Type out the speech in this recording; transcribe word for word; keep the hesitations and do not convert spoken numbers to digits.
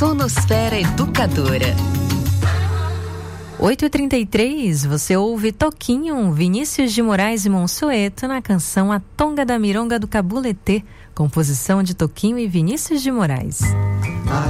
Tonosfera Educadora. oito e trinta e três, você ouve Toquinho, Vinícius de Moraes e Monsueto na canção A Tonga da Mironga do Cabuletê, composição de Toquinho e Vinícius de Moraes. A